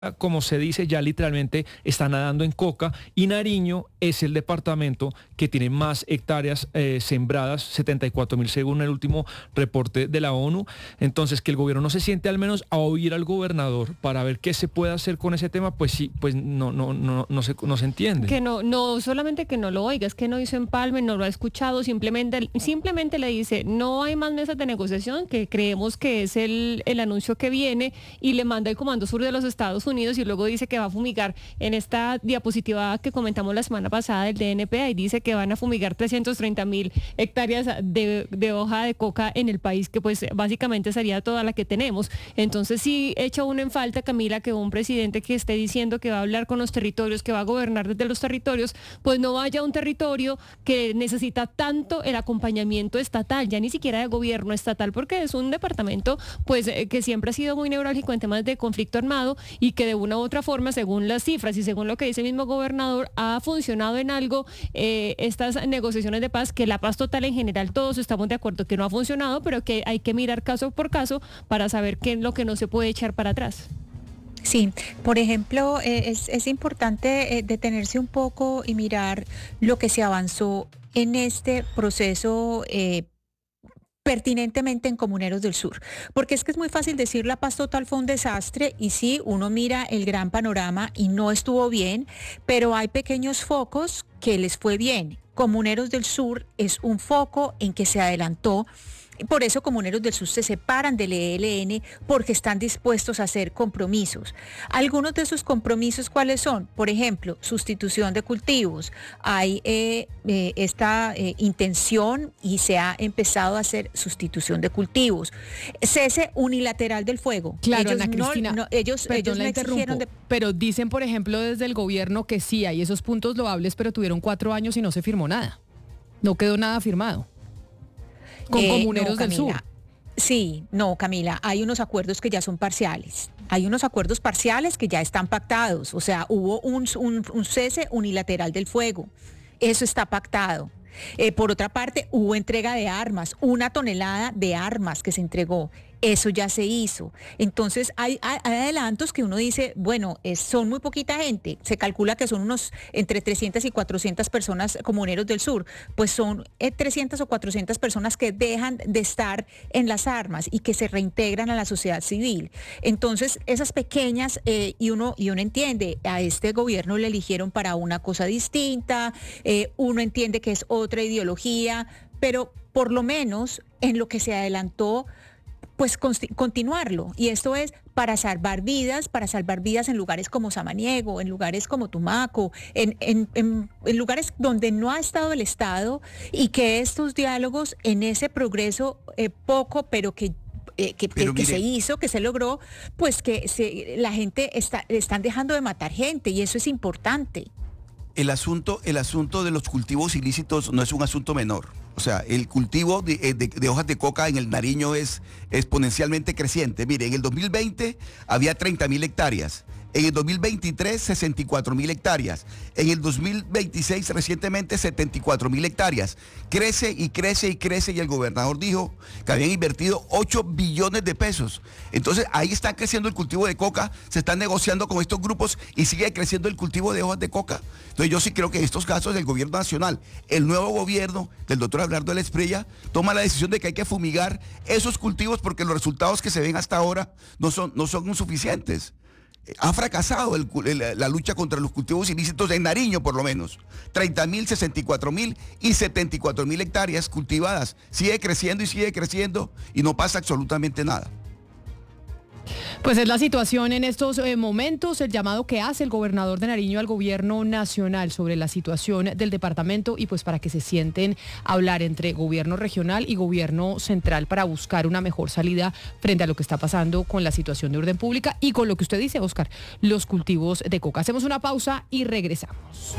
como se dice, ya literalmente está nadando en coca, y Nariño es el departamento que tiene más hectáreas sembradas, 74.000 según el último reporte de la ONU. Entonces, que el gobierno no se siente al menos a oír al gobernador para ver qué se puede hacer con ese tema, pues sí, pues no se entiende. Que no solamente que no lo oiga, es que no hizo empalme, no lo ha escuchado, simplemente le dice, no hay más mesas de negociación, que creemos que es el anuncio que viene, y le manda el Comando Sur de los Estados Unidos, y luego dice que va a fumigar. En esta diapositiva que comentamos la semana pasada del DNP, ahí dice que van a fumigar 330.000 hectáreas de hoja de coca en el país, que pues básicamente sería toda la que tenemos. Entonces sí echa uno en falta, Camila, que un presidente que esté diciendo que va a hablar con los territorios, que va a gobernar desde los territorios, pues no vaya a un territorio que necesita tanto el acompañamiento estatal, ya ni siquiera de gobierno estatal, porque es un departamento pues que siempre ha sido muy neurálgico en temas de conflicto armado, y que de una u otra forma, según las cifras y según lo que dice el mismo gobernador, ha funcionado en algo estas negociaciones de paz, que la paz total en general todos estamos de acuerdo que no ha funcionado, pero que hay que mirar caso por caso para saber qué es lo que no se puede echar para atrás. Sí, por ejemplo, es importante detenerse un poco y mirar lo que se avanzó en este proceso pertinentemente en Comuneros del Sur, porque es que es muy fácil decir la paz total fue un desastre, y sí, uno mira el gran panorama y no estuvo bien, pero hay pequeños focos que les fue bien. Comuneros del Sur es un foco en que se adelantó. Por eso Comuneros del Sur se separan del ELN, porque están dispuestos a hacer compromisos. Algunos de esos compromisos, ¿cuáles son? Por ejemplo, sustitución de cultivos. Hay esta intención, y se ha empezado a hacer sustitución de cultivos. Cese unilateral del fuego. Claro, ellos Ana Cristina, ellos no exigieron pero dicen, por ejemplo, desde el gobierno que sí hay esos puntos loables, pero tuvieron 4 años y no se firmó nada. No quedó nada firmado. Con Comuneros del Sur. Sí, no, Camila, hay unos acuerdos que ya son parciales. Hay unos acuerdos parciales que ya están pactados. O sea, hubo un cese unilateral del fuego. Eso está pactado. Por otra parte, hubo entrega de armas, 1 tonelada de armas que se entregó. Eso ya se hizo. Entonces hay adelantos que uno dice, bueno, son muy poquita gente. Se calcula que son unos entre 300 y 400 personas Comuneros del Sur. Pues son 300 o 400 personas que dejan de estar en las armas y que se reintegran a la sociedad civil. Entonces esas pequeñas, y uno entiende, a este gobierno le eligieron para una cosa distinta, uno entiende que es otra ideología, pero por lo menos en lo que se adelantó, pues continuarlo. Y esto es para salvar vidas en lugares como Samaniego, en lugares como Tumaco, en lugares donde no ha estado el Estado, y que estos diálogos en ese progreso poco, pero que se hizo, que se logró, pues la gente están dejando de matar gente, y eso es importante. El asunto de los cultivos ilícitos no es un asunto menor. O sea, el cultivo de hojas de coca en el Nariño es exponencialmente creciente. Mire, en el 2020 había 30.000 hectáreas. En el 2023, 64.000 hectáreas. En el 2026, recientemente, 74.000 hectáreas. Crece y crece y crece, y el gobernador dijo que habían invertido 8 billones de pesos. Entonces, ahí está creciendo el cultivo de coca, se están negociando con estos grupos y sigue creciendo el cultivo de hojas de coca. Entonces, yo sí creo que en estos casos del gobierno nacional, el nuevo gobierno del doctor Abelardo Espriella toma la decisión de que hay que fumigar esos cultivos, porque los resultados que se ven hasta ahora no son suficientes. Ha fracasado la lucha contra los cultivos ilícitos en Nariño, por lo menos. 30.000, 64.000 y 74.000 hectáreas cultivadas. Sigue creciendo y no pasa absolutamente nada. Pues es la situación en estos momentos, el llamado que hace el gobernador de Nariño al gobierno nacional sobre la situación del departamento, y pues para que se sienten a hablar entre gobierno regional y gobierno central para buscar una mejor salida frente a lo que está pasando con la situación de orden pública y con lo que usted dice, Oscar, los cultivos de coca. Hacemos una pausa y regresamos.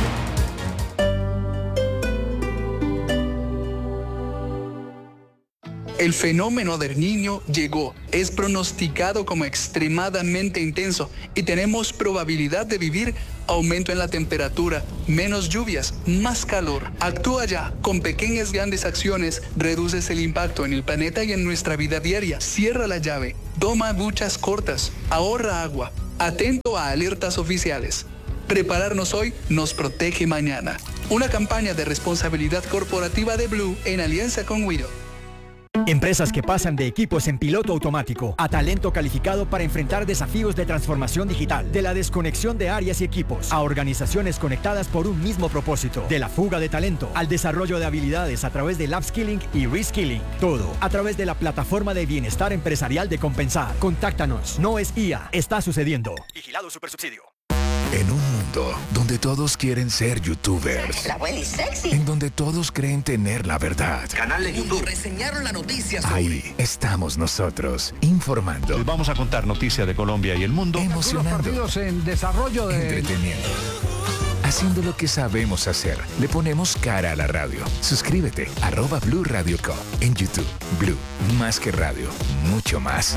El fenómeno del Niño llegó, es pronosticado como extremadamente intenso y tenemos probabilidad de vivir aumento en la temperatura, menos lluvias, más calor. Actúa ya, con pequeñas grandes acciones reduces el impacto en el planeta y en nuestra vida diaria. Cierra la llave, toma duchas cortas, ahorra agua. atento a alertas oficiales. Prepararnos hoy nos protege mañana. Una campaña de responsabilidad corporativa de Blue en alianza con Wido. Empresas que pasan de equipos en piloto automático a talento calificado para enfrentar desafíos de transformación digital, de la desconexión de áreas y equipos, a organizaciones conectadas por un mismo propósito, de la fuga de talento al desarrollo de habilidades a través del upskilling y reskilling. Todo a través de la plataforma de bienestar empresarial de Compensar. Contáctanos. No es IA. Está sucediendo. Vigilado Supersubsidio. En un mundo donde todos quieren ser youtubers, la abuela sexy, en donde todos creen tener la verdad, canal de YouTube, reseñaron la noticia sobre... Ahí estamos nosotros, informando. Les vamos a contar noticias de Colombia y el mundo, emocionando, partidos en desarrollo de... entreteniendo, haciendo lo que sabemos hacer. Le ponemos cara a la radio. Suscríbete, @Blue Radio Co. En YouTube. Blue, más que radio, mucho más.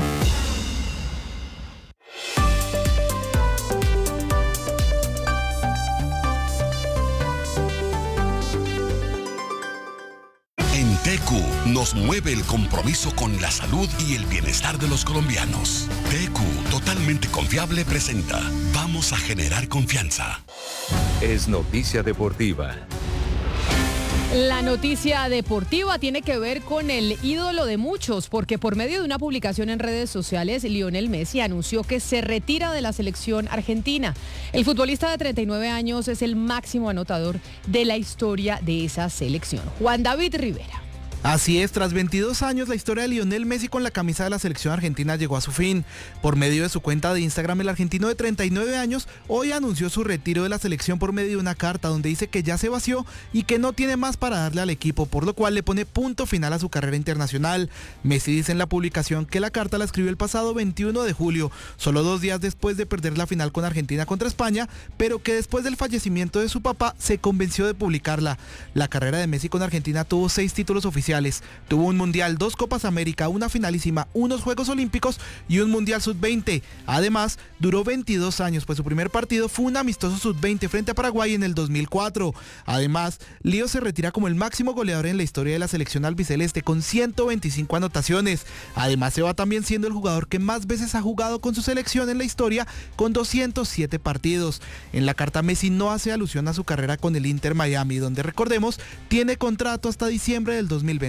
TQ nos mueve el compromiso con la salud y el bienestar de los colombianos. TQ, totalmente confiable, presenta Vamos a generar confianza. Es noticia deportiva. La noticia deportiva tiene que ver con el ídolo de muchos, porque por medio de una publicación en redes sociales, Lionel Messi anunció que se retira de la selección argentina. El futbolista de 39 años es el máximo anotador de la historia de esa selección. Juan David Rivera. Así es, tras 22 años, la historia de Lionel Messi con la camisa de la selección argentina llegó a su fin. Por medio de su cuenta de Instagram, el argentino de 39 años hoy anunció su retiro de la selección por medio de una carta donde dice que ya se vació y que no tiene más para darle al equipo, por lo cual le pone punto final a su carrera internacional. Messi dice en la publicación que la carta la escribió el pasado 21 de julio, solo 2 días después de perder la final con Argentina contra España, pero que después del fallecimiento de su papá se convenció de publicarla. La carrera de Messi con Argentina tuvo 6 títulos oficiales. Tuvo un Mundial, 2 Copas América, una finalísima, unos Juegos Olímpicos y un Mundial Sub-20. Además, duró 22 años, pues su primer partido fue un amistoso Sub-20 frente a Paraguay en el 2004. Además, Lío se retira como el máximo goleador en la historia de la selección albiceleste con 125 anotaciones. Además, se va también siendo el jugador que más veces ha jugado con su selección en la historia con 207 partidos. En la carta, Messi no hace alusión a su carrera con el Inter Miami, donde recordemos, tiene contrato hasta diciembre del 2028.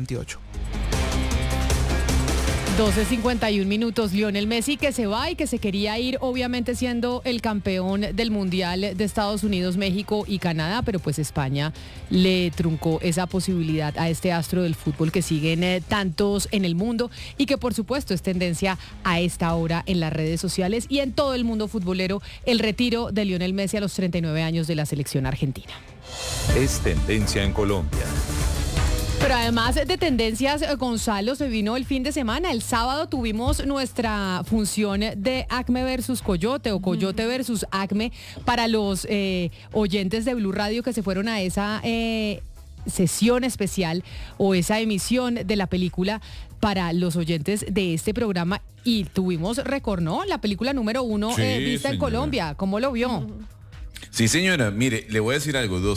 12:51 minutos. Lionel Messi que se va y que se quería ir, obviamente siendo el campeón del Mundial de Estados Unidos, México y Canadá, pero pues España le truncó esa posibilidad a este astro del fútbol que siguen tantos en el mundo y que por supuesto es tendencia a esta hora en las redes sociales y en todo el mundo futbolero, el retiro de Lionel Messi a los 39 años de la selección argentina. Es tendencia en Colombia. Pero además de tendencias, Gonzalo, se vino el fin de semana. El sábado tuvimos nuestra función de Acme versus Coyote o Coyote versus Acme para los oyentes de Blue Radio que se fueron a esa sesión especial o esa emisión de la película para los oyentes de este programa y tuvimos récord, ¿no? La película número 1 vista en Colombia. ¿Cómo lo vio? Sí, señora, mire, le voy a decir algo,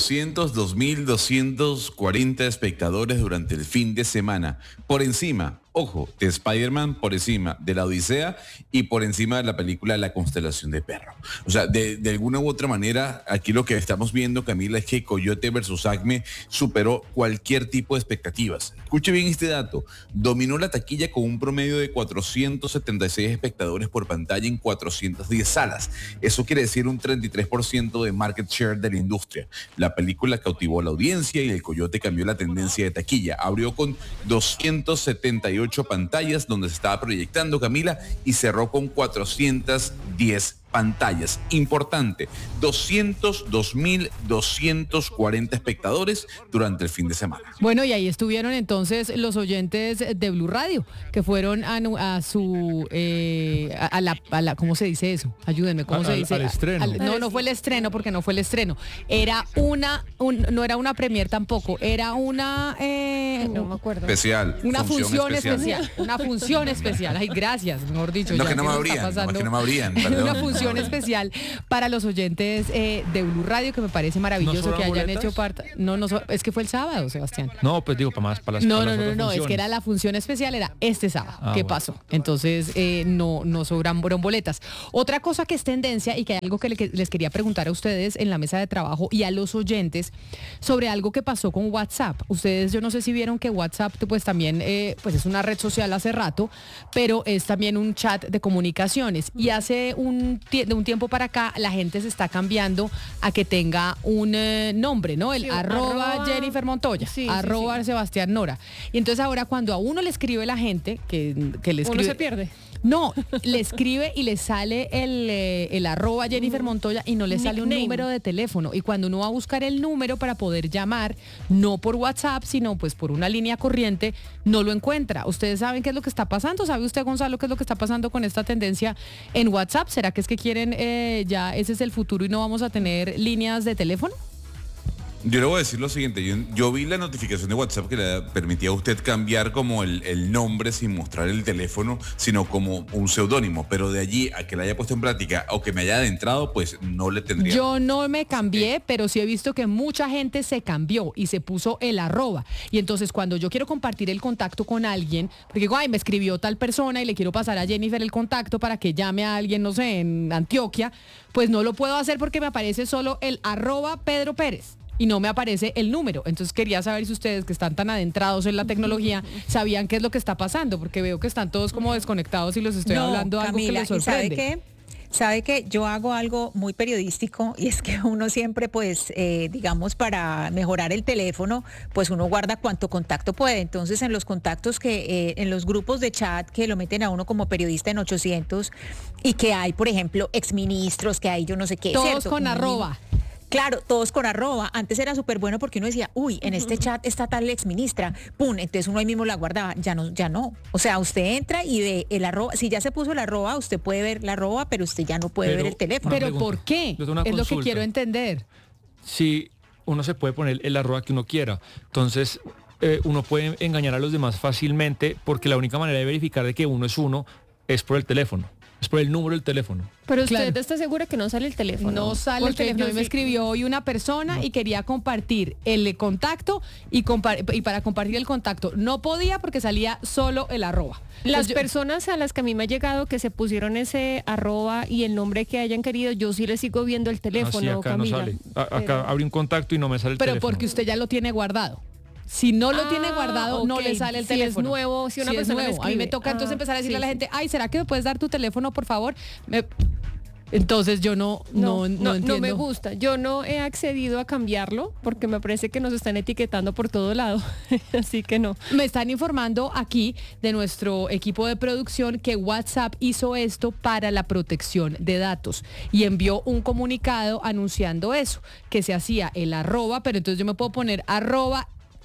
202.240 espectadores durante el fin de semana, por encima, ojo, de Spider-Man, por encima de la Odisea y por encima de la película La Constelación de Perro. O sea, de alguna u otra manera, aquí lo que estamos viendo, Camila, es que Coyote versus Acme superó cualquier tipo de expectativas. Escuche bien este dato, dominó la taquilla con un promedio de 476 espectadores por pantalla en 410 salas. Eso quiere decir un 33% de market share de la industria. La película cautivó a la audiencia y el Coyote cambió la tendencia de taquilla. Abrió con 278 pantallas donde se estaba proyectando, Camila, y cerró con 410 pantallas. Importante, 202.240 espectadores durante el fin de semana. Bueno, y ahí estuvieron entonces los oyentes de Blue Radio, que fueron a su ¿cómo se dice eso? Ayúdenme, ¿cómo se dice? Al estreno. No fue el estreno, porque no fue el estreno. Era no era una premier tampoco, era una no me acuerdo. Especial. Una función especial. Una función especial. Ay, gracias, mejor dicho. No, que no me abrían. Una función función especial para los oyentes de Blue Radio, que me parece maravilloso que hayan hecho parte. No, es que fue el sábado, Sebastián. No, pues digo, para las No, otras es que era la función especial, era este sábado. ¿Qué pasó? Entonces, no sobraron boletas. Otra cosa que es tendencia y que hay algo que les quería preguntar a ustedes en la mesa de trabajo y a los oyentes sobre algo que pasó con WhatsApp. Ustedes, yo no sé si vieron que WhatsApp pues también pues es una red social hace rato, pero es también un chat de comunicaciones. Y hace de un tiempo para acá la gente se está cambiando a que tenga un nombre, ¿no? El arroba Jennifer Montoya, arroba Sebastián Nora. Y entonces ahora cuando a uno le escribe la gente, que le escribe... Uno se pierde. No, le escribe y le sale el arroba Jennifer Montoya y no le sale un número de teléfono. Y cuando uno va a buscar el número para poder llamar, no por WhatsApp, sino pues por una línea corriente, no lo encuentra. ¿Ustedes saben qué es lo que está pasando? ¿Sabe usted, Gonzalo, qué es lo que está pasando con esta tendencia en WhatsApp? ¿Será que es que quieren ya ese es el futuro y no vamos a tener líneas de teléfono? Yo le voy a decir lo siguiente, yo vi la notificación de WhatsApp que le permitía a usted cambiar como el nombre sin mostrar el teléfono, sino como un seudónimo, pero de allí a que la haya puesto en práctica o que me haya adentrado, pues no le tendría. Yo no me cambié, pero sí he visto que mucha gente se cambió y se puso el arroba. Y entonces cuando yo quiero compartir el contacto con alguien, porque digo, me escribió tal persona y le quiero pasar a Jennifer el contacto para que llame a alguien, no sé, en Antioquia, pues no lo puedo hacer porque me aparece solo el arroba Pedro Pérez. Y no me aparece el número. Entonces quería saber si ustedes, que están tan adentrados en la tecnología, sabían qué es lo que está pasando, porque veo que están todos como desconectados y los estoy hablando algo que les sorprende. ¿Sabe qué? Yo hago algo muy periodístico y es que uno siempre, pues, digamos, para mejorar el teléfono, pues uno guarda cuánto contacto puede. Entonces, en los contactos en los grupos de chat que lo meten a uno como periodista en 800 y que hay, por ejemplo, exministros, que hay yo no sé qué. Todos ¿cierto? con arroba. Claro, todos con arroba. Antes era súper bueno porque uno decía, uy, en este chat está tal exministra, pum, entonces uno ahí mismo la guardaba. Ya no. O sea, usted entra y ve el arroba, si ya se puso el arroba, usted puede ver la arroba, pero usted ya no puede ver el teléfono. ¿Pero por qué? Es lo que quiero entender. Sí, uno se puede poner el arroba que uno quiera. Entonces, uno puede engañar a los demás fácilmente porque la única manera de verificar de que uno es por el teléfono. Es por el número del teléfono. Pero usted está segura que no sale el teléfono. No sale el teléfono. A mí me escribió hoy una persona y quería compartir el contacto y para compartir el contacto no podía porque salía solo el arroba. Las personas a las que a mí me ha llegado que se pusieron ese arroba y el nombre que hayan querido, yo sí les sigo viendo el teléfono, acá Camila. no sale. Acá abrí un contacto y no me sale el teléfono. Pero porque usted ya lo tiene guardado. Si no lo tiene guardado, no le sale el teléfono. Si es nuevo, si una persona es nuevo. A mí me toca entonces empezar a decirle a la gente, ay, ¿será que me puedes dar tu teléfono, por favor? Entonces yo no entiendo. No me gusta. Yo no he accedido a cambiarlo porque me parece que nos están etiquetando por todo lado. Así que no. Me están informando aquí de nuestro equipo de producción que WhatsApp hizo esto para la protección de datos y envió un comunicado anunciando eso, que se hacía el arroba, pero entonces yo me puedo poner arroba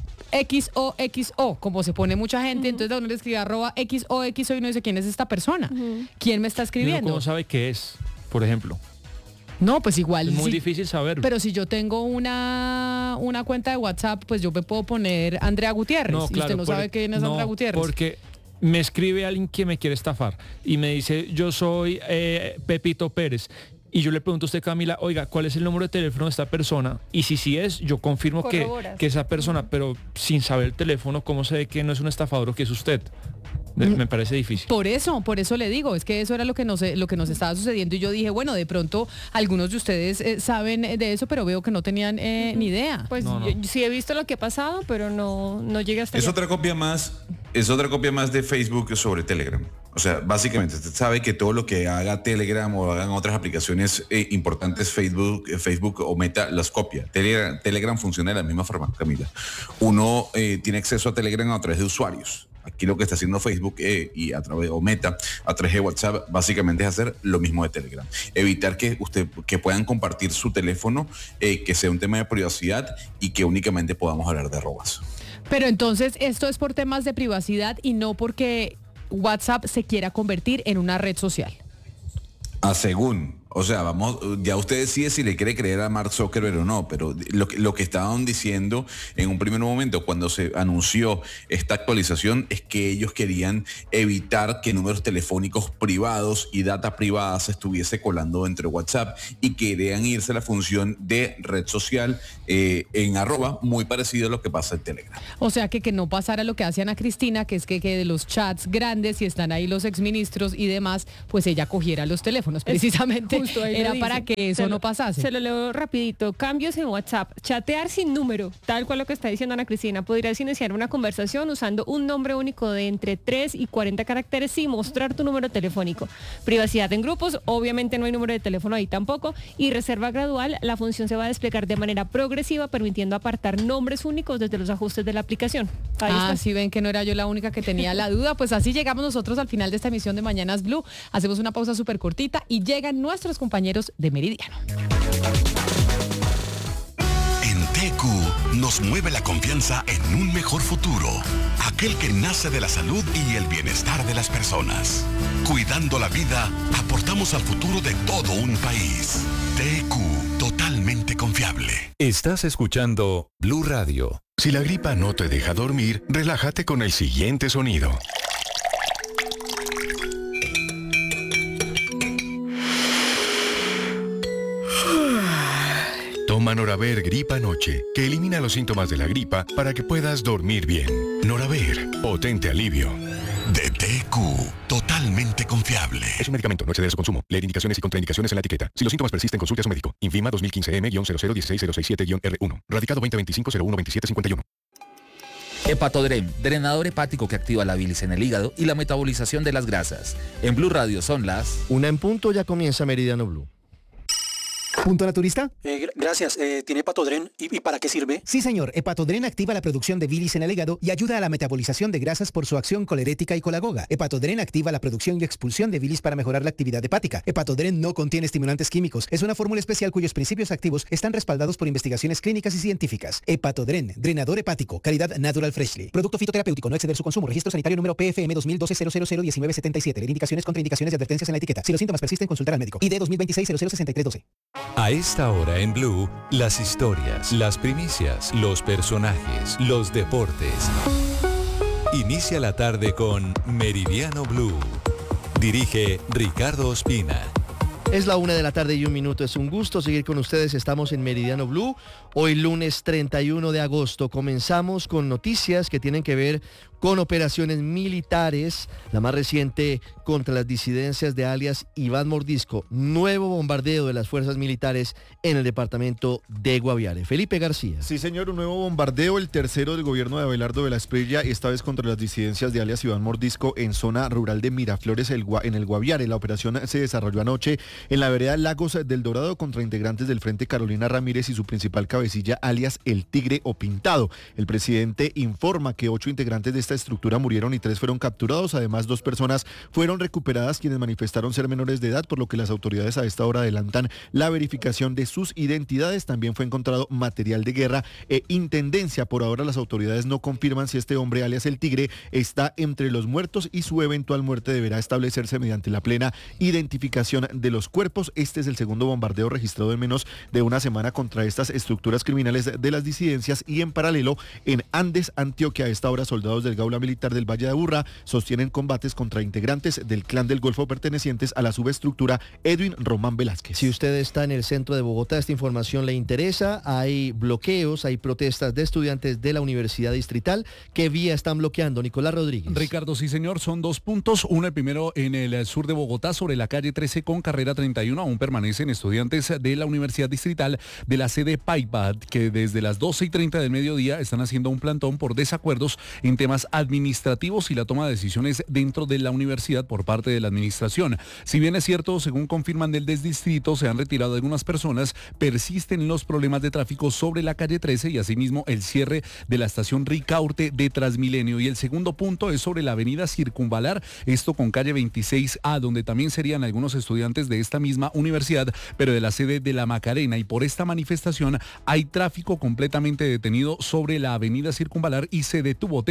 XOXO, como se pone mucha gente, entonces uno le escribe arroba XOXO y no dice quién es esta persona, quién me está escribiendo. ¿Cómo sabe qué es, por ejemplo? No, pues igual. Es muy difícil saberlo. Pero si yo tengo una cuenta de WhatsApp, pues yo me puedo poner Andrea Gutiérrez. No, claro, y usted no sabe quién es Andrea Gutiérrez. Porque me escribe alguien que me quiere estafar y me dice, yo soy Pepito Pérez. Y yo le pregunto a usted, Camila, oiga, ¿cuál es el número de teléfono de esta persona? Y si es, yo confirmo que esa persona, pero sin saber el teléfono, ¿cómo se ve que no es un estafador o que es usted? Me parece difícil. Por eso le digo, es que eso era lo que nos estaba sucediendo y yo dije, bueno, de pronto algunos de ustedes saben de eso, pero veo que no tenían ni idea. Pues no. Yo sí he visto lo que ha pasado, pero no llegué hasta allá. Otra copia más de Facebook sobre Telegram. O sea, básicamente usted sabe que todo lo que haga Telegram o hagan otras aplicaciones importantes, Facebook o Meta, las copia. Telegram funciona de la misma forma, Camila. Uno tiene acceso a Telegram a través de usuarios. Aquí lo que está haciendo Facebook y a través o Meta, a través de WhatsApp, básicamente es hacer lo mismo de Telegram. Evitar que puedan compartir su teléfono, que sea un tema de privacidad y que únicamente podamos hablar de arrobas. Pero entonces esto es por temas de privacidad y no porque WhatsApp se quiera convertir en una red social. Según O sea, vamos, ya usted decide si le quiere creer a Mark Zuckerberg o no, pero lo que estaban diciendo en un primer momento cuando se anunció esta actualización es que ellos querían evitar que números telefónicos privados y data privada se estuviese colando entre WhatsApp y querían irse a la función de red social en @ muy parecido a lo que pasa en Telegram. O sea, que no pasara lo que hace Ana Cristina, que es que de los chats grandes y están ahí los exministros y demás, pues ella cogiera los teléfonos, precisamente. Era para que eso no pasase. Se lo leo rapidito. Cambios en WhatsApp. Chatear sin número, tal cual lo que está diciendo Ana Cristina. Podrías iniciar una conversación usando un nombre único de entre 3 y 40 caracteres sin mostrar tu número telefónico. Privacidad en grupos, obviamente no hay número de teléfono ahí tampoco. Y reserva gradual, la función se va a desplegar de manera progresiva, permitiendo apartar nombres únicos desde los ajustes de la aplicación. Ahí está. Sí ven que no era yo la única que tenía la duda. Pues así llegamos nosotros al final de esta emisión de Mañanas Blue. Hacemos una pausa súper cortita y llegan nuestros compañeros de Meridiano. En TQ nos mueve la confianza en un mejor futuro, aquel que nace de la salud y el bienestar de las personas. Cuidando la vida, aportamos al futuro de todo un país. TQ, totalmente confiable. Estás escuchando Blue Radio. Si la gripa no te deja dormir, relájate con el siguiente sonido. Toma Noraver Gripa Noche, que elimina los síntomas de la gripa para que puedas dormir bien. Noraver, potente alivio. De TQ, totalmente confiable. Es un medicamento, no exceder su consumo. Leer indicaciones y contraindicaciones en la etiqueta. Si los síntomas persisten, consulte a su médico. Infima 2015M-0016067-R1. Radicado 2025-012751. Hepatodren, drenador hepático que activa la bilis en el hígado y la metabolización de las grasas. En Blue Radio son las... 1:00 ya comienza Meridiano Blue. ¿Punto naturista? Gracias. ¿Tiene Hepatodren? ¿Y para qué sirve? Sí, señor. Hepatodren activa la producción de bilis en el hígado y ayuda a la metabolización de grasas por su acción colerética y colagoga. Hepatodren activa la producción y expulsión de bilis para mejorar la actividad hepática. Hepatodren no contiene estimulantes químicos. Es una fórmula especial cuyos principios activos están respaldados por investigaciones clínicas y científicas. Hepatodren, drenador hepático, calidad Natural Freshly. Producto fitoterapéutico, no exceder su consumo. Registro sanitario número PFM 2012-001977. Leer indicaciones, contraindicaciones y advertencias en la etiqueta. Si los síntomas persisten, consultar al médico. ID 2026-006312. A esta hora en Blue, las historias, las primicias, los personajes, los deportes. Inicia la tarde con Meridiano Blue. Dirige Ricardo Ospina. Es la 1:01 p.m. Es un gusto seguir con ustedes. Estamos en Meridiano Blue. Hoy lunes 31 de agosto. Comenzamos con noticias que tienen que ver con operaciones militares. La más reciente contra las disidencias de alias Iván Mordisco. Nuevo bombardeo de las fuerzas militares en el departamento de Guaviare. Felipe García. Sí, señor, un nuevo bombardeo, el tercero del gobierno de Abelardo de la Espriella, esta vez contra las disidencias de alias Iván Mordisco en zona rural de Miraflores, en el Guaviare. La operación se desarrolló anoche en la vereda Lagos del Dorado contra integrantes del Frente Carolina Ramírez y su principal cabecilla alias El Tigre o Pintado. El presidente informa que 8 integrantes de esta estructura murieron y 3 fueron capturados. Además, 2 personas fueron recuperadas quienes manifestaron ser menores de edad, por lo que las autoridades a esta hora adelantan la verificación de sus identidades. También fue encontrado material de guerra e intendencia. Por ahora las autoridades no confirman si este hombre alias El Tigre está entre los muertos y su eventual muerte deberá establecerse mediante la plena identificación de los cuerpos. Este es el segundo bombardeo registrado en menos de una semana contra estas estructuras criminales de las disidencias, y en paralelo en Andes, Antioquia, a esta hora soldados del Gaula Militar del Valle de Aburrá sostienen combates contra integrantes del Clan del Golfo pertenecientes a la subestructura Edwin Román Velázquez. Si usted está en el centro de Bogotá, esta información le interesa. Hay bloqueos, hay protestas de estudiantes de la Universidad Distrital. ¿Qué vía están bloqueando? Nicolás Rodríguez. Ricardo, sí señor, son 2 puntos. Uno, el primero en el sur de Bogotá, sobre la calle 13 con carrera 31. Aún permanecen estudiantes de la Universidad Distrital de la sede Paipa, que desde las 12:30 del mediodía están haciendo un plantón por desacuerdos en temas administrativos y la toma de decisiones dentro de la universidad por parte de la administración. Si bien es cierto, según confirman del desdistrito, se han retirado algunas personas, persisten los problemas de tráfico sobre la calle 13 y asimismo el cierre de la estación Ricaurte de Transmilenio. Y el segundo punto es sobre la avenida Circunvalar, esto con calle 26A, donde también serían algunos estudiantes de esta misma universidad, pero de la sede de la Macarena, y por esta manifestación hay tráfico completamente detenido sobre la avenida Circunvalar y se detuvo temporalmente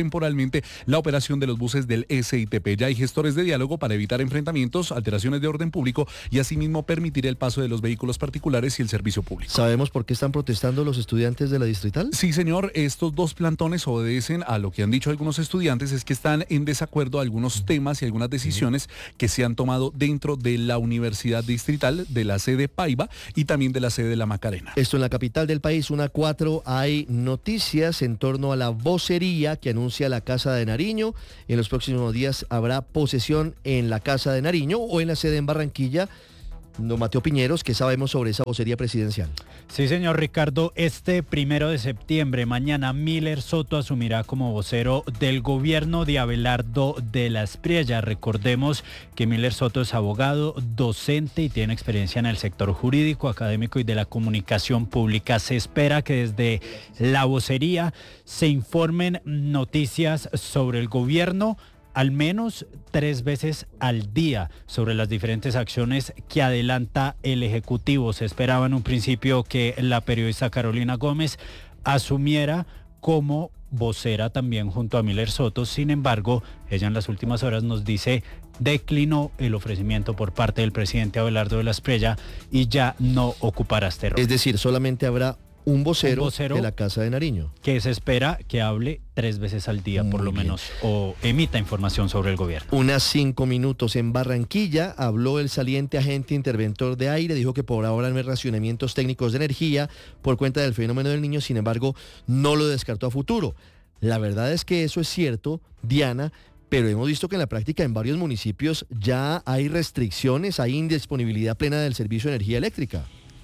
finalmente la operación de los buses del SITP. Ya hay gestores de diálogo para evitar enfrentamientos, alteraciones de orden público y asimismo permitir el paso de los vehículos particulares y el servicio público. ¿Sabemos por qué están protestando los estudiantes de la distrital? Sí, señor. Estos dos plantones obedecen a lo que han dicho algunos estudiantes, es que están en desacuerdo a algunos temas y algunas decisiones que se han tomado dentro de la Universidad Distrital, de la sede Paiva y también de la sede de La Macarena. Esto en la capital del país, 1:04, hay noticias en torno a la vocería que anuncia la Casa de Nariño. En los próximos días habrá posesión en la Casa de Nariño o en la sede en Barranquilla. Don Mateo Piñeros, ¿qué sabemos sobre esa vocería presidencial? Sí, señor Ricardo, este 1 de septiembre, mañana, Miller Soto asumirá como vocero del gobierno de Abelardo de la Espriella. Recordemos que Miller Soto es abogado, docente y tiene experiencia en el sector jurídico, académico y de la comunicación pública. Se espera que desde la vocería se informen noticias sobre el gobierno, al menos 3 veces al día, sobre las diferentes acciones que adelanta el Ejecutivo. Se esperaba en un principio que la periodista Carolina Gómez asumiera como vocera también junto a Miller Soto. Sin embargo, ella en las últimas horas nos dice declinó el ofrecimiento por parte del presidente Abelardo de la Espriella y ya no ocupará este rol. Es decir, solamente habrá un vocero de la Casa de Nariño, que se espera que hable 3 veces al día, por lo menos, o emita información sobre el gobierno. Unas 5 minutos en Barranquilla, habló el saliente agente interventor de aire, dijo que por ahora no hay racionamientos técnicos de energía por cuenta del fenómeno del Niño, sin embargo, no lo descartó a futuro. La verdad es que eso es cierto, Diana, pero hemos visto que en la práctica en varios municipios ya hay restricciones, hay indisponibilidad plena del servicio de energía eléctrica.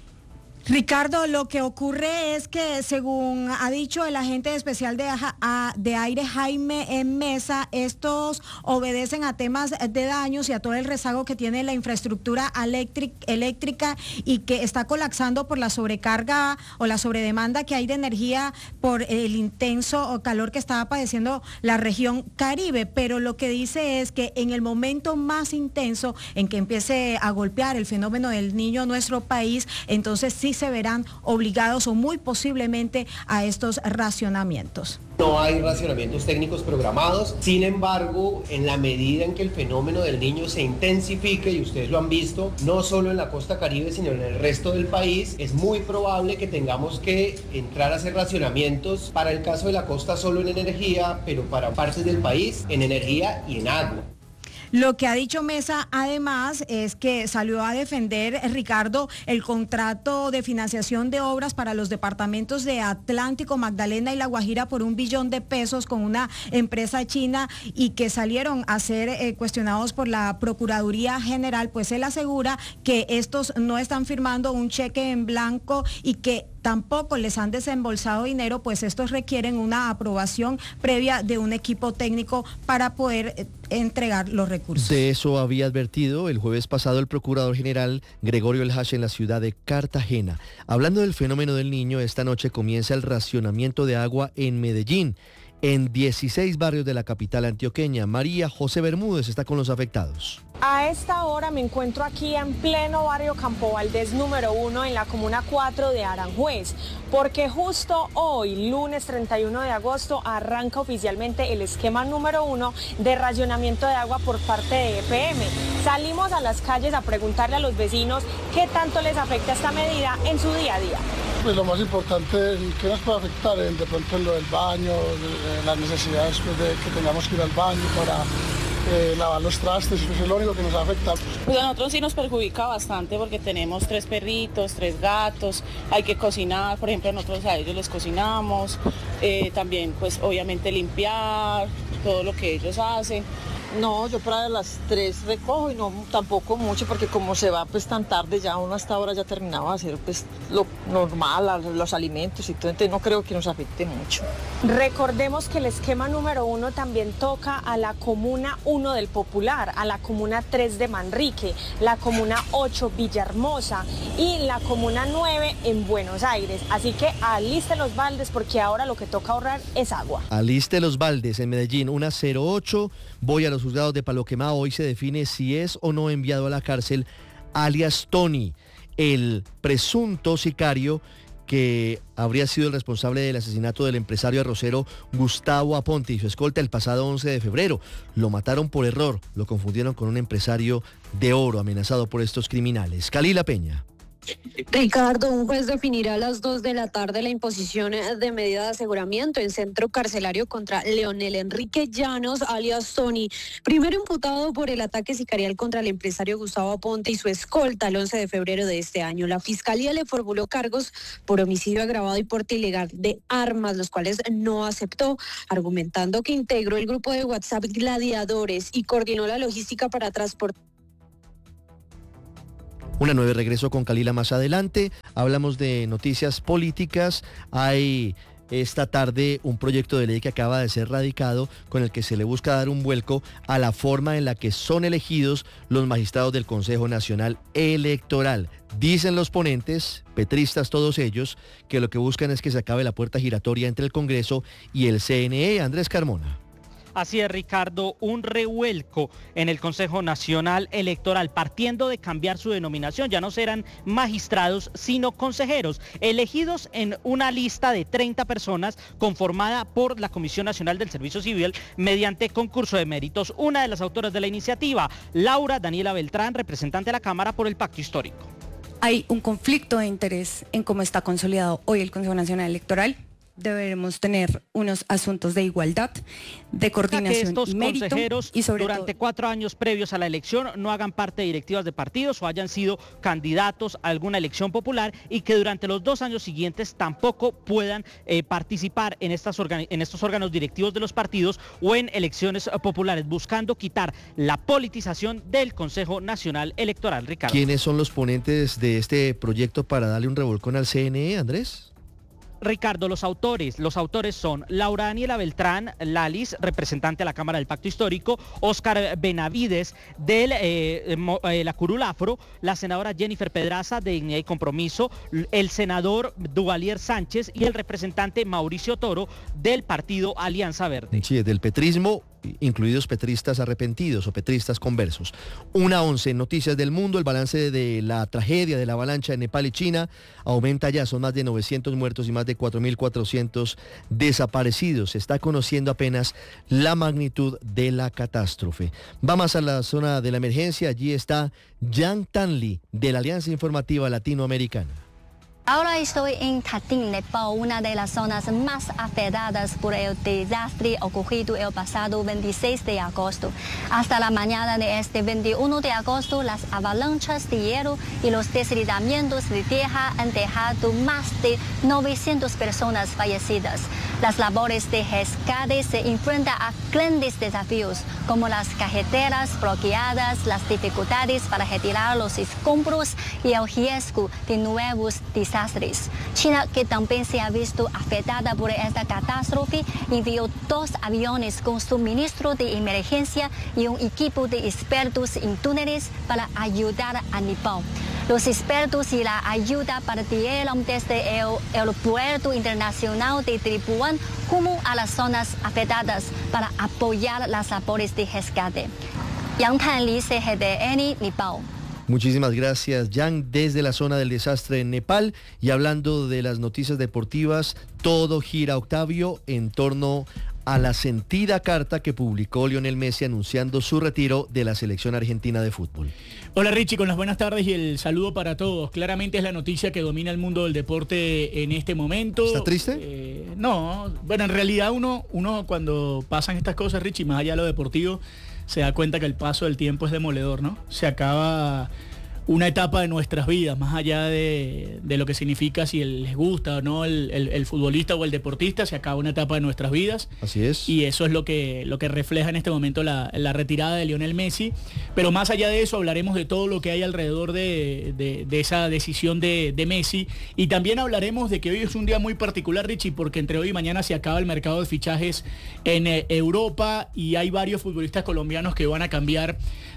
Ricardo, lo que ocurre es que, según ha dicho el agente especial de aire Jaime Mesa, estos obedecen a temas de daños y a todo el rezago que tiene la infraestructura eléctrica y que está colapsando por la sobrecarga o la sobredemanda que hay de energía por el intenso calor que estaba padeciendo la región Caribe. Pero lo que dice es que en el momento más intenso en que empiece a golpear el fenómeno del Niño a nuestro país, entonces sí se verán obligados o muy posiblemente a estos racionamientos. No hay racionamientos técnicos programados, sin embargo, en la medida en que el fenómeno del Niño se intensifique, y ustedes lo han visto, no solo en la costa Caribe, sino en el resto del país, es muy probable que tengamos que entrar a hacer racionamientos, para el caso de la costa solo en energía, pero para partes del país en energía y en agua. Lo que ha dicho Mesa, además, es que salió a defender, Ricardo, el contrato de financiación de obras para los departamentos de Atlántico, Magdalena y La Guajira por $1 billón con una empresa china y que salieron a ser cuestionados por la Procuraduría General. Pues él asegura que estos no están firmando un cheque en blanco y que tampoco les han desembolsado dinero, pues estos requieren una aprobación previa de un equipo técnico para poder entregar los recursos. De eso había advertido el jueves pasado el Procurador General Gregorio El Hache en la ciudad de Cartagena. Hablando del fenómeno del Niño, esta noche comienza el racionamiento de agua en Medellín, en 16 barrios de la capital antioqueña. María José Bermúdez está con los afectados. A esta hora me encuentro aquí en pleno barrio Campo Valdés número 1 en la comuna 4 de Aranjuez, porque justo hoy, lunes 31 de agosto, arranca oficialmente el esquema número 1 de racionamiento de agua por parte de EPM. Salimos a las calles a preguntarle a los vecinos qué tanto les afecta esta medida en su día a día. Pues lo más importante, ¿qué nos puede afectar? De pronto en lo del baño, las necesidades de que tengamos que ir al baño para lavar los trastes, eso es lo único que nos afecta. Pues a nosotros sí nos perjudica bastante porque tenemos 3 perritos, 3 gatos, hay que cocinar, por ejemplo nosotros a ellos les cocinamos, también pues obviamente limpiar, todo lo que ellos hacen. No, yo para las 3 recojo y no tampoco mucho porque como se va pues tan tarde ya uno hasta ahora ya terminaba de hacer pues lo normal, los alimentos y todo, entonces no creo que nos afecte mucho. Recordemos que el esquema número 1 también toca a la comuna 1 del Popular, a la comuna 3 de Manrique, la comuna 8 Villahermosa y la comuna 9 en Buenos Aires. Así que aliste los baldes porque ahora lo que toca ahorrar es agua. Aliste los baldes en Medellín, 1:08. Voy a los juzgados de Palo Quemado. Hoy se define si es o no enviado a la cárcel alias Tony, el presunto sicario que habría sido el responsable del asesinato del empresario arrocero Gustavo Aponte y su escolta el pasado 11 de febrero. Lo mataron por error, lo confundieron con un empresario de oro amenazado por estos criminales. Kalila Peña. Ricardo, un juez definirá a las 2 de la tarde la imposición de medida de aseguramiento en centro carcelario contra Leonel Enrique Llanos, alias Tony, primero imputado por el ataque sicarial contra el empresario Gustavo Aponte y su escolta el 11 de febrero de este año. La Fiscalía le formuló cargos por homicidio agravado y porte ilegal de armas, los cuales no aceptó, argumentando que integró el grupo de WhatsApp Gladiadores y coordinó la logística para transportar. Una 9, regreso con Kalila más adelante. Hablamos de noticias políticas. Hay esta tarde un proyecto de ley que acaba de ser radicado con el que se le busca dar un vuelco a la forma en la que son elegidos los magistrados del Consejo Nacional Electoral. Dicen los ponentes, petristas todos ellos, que lo que buscan es que se acabe la puerta giratoria entre el Congreso y el CNE. Andrés Carmona. Así es, Ricardo, un revuelco en el Consejo Nacional Electoral, partiendo de cambiar su denominación. Ya no serán magistrados, sino consejeros, elegidos en una lista de 30 personas conformada por la Comisión Nacional del Servicio Civil mediante concurso de méritos. Una de las autoras de la iniciativa, Laura Daniela Beltrán, representante de la Cámara por el Pacto Histórico. Hay un conflicto de interés en cómo está consolidado hoy el Consejo Nacional Electoral. Deberemos tener unos asuntos de igualdad, de coordinación estos y mérito, consejeros y sobre durante 4 años previos a la elección no hagan parte de directivas de partidos o hayan sido candidatos a alguna elección popular y que durante los 2 años siguientes tampoco puedan participar en estos órganos directivos de los partidos o en elecciones populares, buscando quitar la politización del Consejo Nacional Electoral. Ricardo. ¿Quiénes son los ponentes de este proyecto para darle un revolcón al CNE, Andrés? Ricardo, los autores son Laura Daniela Beltrán, Lalis, representante de la Cámara del Pacto Histórico, Óscar Benavides, de la Curul Afro, la senadora Jennifer Pedraza, de Dignidad y Compromiso, el senador Duvalier Sánchez y el representante Mauricio Toro, del partido Alianza Verde. Sí, del petrismo, incluidos petristas arrepentidos o petristas conversos. 1:11, noticias del mundo. El balance de la tragedia de la avalancha en Nepal y China aumenta ya, son más de 900 muertos y más de 4.400 desaparecidos. Se está conociendo apenas la magnitud de la catástrofe. Vamos a la zona de la emergencia, allí está Yang Tanli, de la Alianza Informativa Latinoamericana. Ahora estoy en Katyn, Nepal, una de las zonas más afectadas por el desastre ocurrido el pasado 26 de agosto. Hasta la mañana de este 21 de agosto, las avalanchas de hielo y los deslizamientos de tierra han dejado más de 900 personas fallecidas. Las labores de rescate se enfrentan a grandes desafíos, como las carreteras bloqueadas, las dificultades para retirar los escombros y el riesgo de nuevos desastres. China, que también se ha visto afectada por esta catástrofe, envió 2 aviones con suministro de emergencia y un equipo de expertos en túneles para ayudar a Nepal. Los expertos y la ayuda partieron desde el aeropuerto internacional de Tribhuvan rumbo a las zonas afectadas para apoyar las labores de rescate. Yang Tanli, CGTN, Nepal. Muchísimas gracias, Yang, desde la zona del desastre en Nepal. Y hablando de las noticias deportivas, todo gira, Octavio, en torno a la sentida carta que publicó Lionel Messi anunciando su retiro de la selección argentina de fútbol. Hola Richie, con las buenas tardes y el saludo para todos. Claramente es la noticia que domina el mundo del deporte en este momento. ¿Está triste? No, bueno, en realidad uno cuando pasan estas cosas, Richie, más allá de lo deportivo, se da cuenta que el paso del tiempo es demoledor, ¿no? Se acaba una etapa de nuestras vidas, más allá de lo que significa si les gusta o no el futbolista o el deportista, se acaba una etapa de nuestras vidas. Así es. Y eso es lo que refleja en este momento la retirada de Lionel Messi. Pero más allá de eso, hablaremos de todo lo que hay alrededor de esa decisión de Messi. Y también hablaremos de que hoy es un día muy particular, Richie, porque entre hoy y mañana se acaba el mercado de fichajes en Europa y hay varios futbolistas colombianos que van a cambiar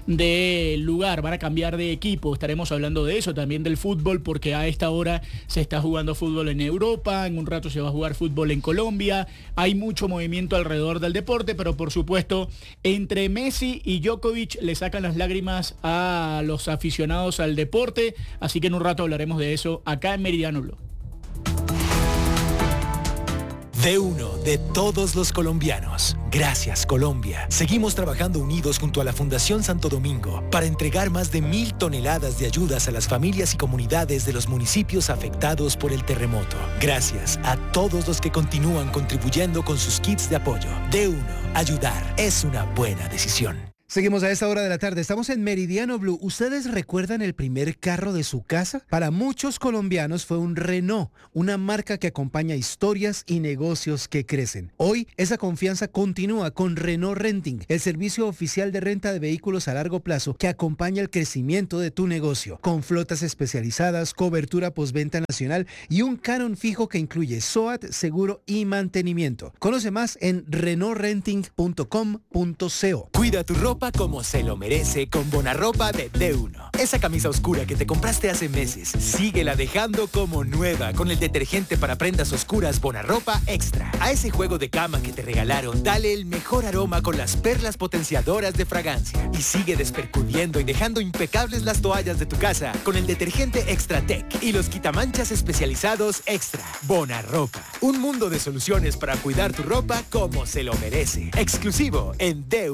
de lugar, van a cambiar de equipo. Estaremos hablando de eso, también del fútbol, porque a esta hora se está jugando fútbol en Europa, en un rato se va a jugar fútbol en Colombia. Hay mucho movimiento alrededor del deporte, pero por supuesto, entre Messi y Djokovic le sacan las lágrimas a los aficionados al deporte, así que en un rato hablaremos de eso acá en Meridiano Blue. De uno, de todos los colombianos. Gracias, Colombia. Seguimos trabajando unidos junto a la Fundación Santo Domingo para entregar más de 1.000 toneladas de ayudas a las familias y comunidades de los municipios afectados por el terremoto. Gracias a todos los que continúan contribuyendo con sus kits de apoyo. De uno, ayudar es una buena decisión. Seguimos a esta hora de la tarde. Estamos en Meridiano Blue. ¿Ustedes recuerdan el primer carro de su casa? Para muchos colombianos fue un Renault, una marca que acompaña historias y negocios que crecen. Hoy, esa confianza continúa con Renault Renting, el servicio oficial de renta de vehículos a largo plazo que acompaña el crecimiento de tu negocio. Con flotas especializadas, cobertura postventa nacional y un canon fijo que incluye SOAT, seguro y mantenimiento. Conoce más en renaultrenting.com.co. Cuida tu ropa como se lo merece con Bonarropa de D1. Esa camisa oscura que te compraste hace meses, síguela dejando como nueva con el detergente para prendas oscuras Bonarropa Extra. A ese juego de cama que te regalaron, dale el mejor aroma con las perlas potenciadoras de fragancia. Y sigue despercudiendo y dejando impecables las toallas de tu casa con el detergente Extra Tech y los quitamanchas especializados Extra. Bonarropa. Un mundo de soluciones para cuidar tu ropa como se lo merece. Exclusivo en D1.